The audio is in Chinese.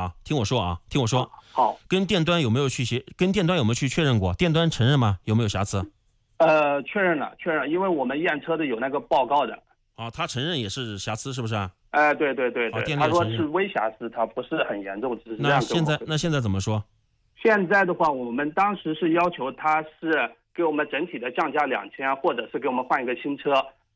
啊，听我说啊，听我说。 好。 跟电端有没有去确认过？电端承认吗？有没有瑕疵？ 确认了，因为我们验车的有那个报告的。 啊，他承认也是瑕疵，是不是啊？ 对，他说是微瑕疵，他不是很严重，只是这样跟我。 那现在怎么说？ 现在的话，我们当时是要求他是给我们整体的降价2000，或者是给我们换一个新车。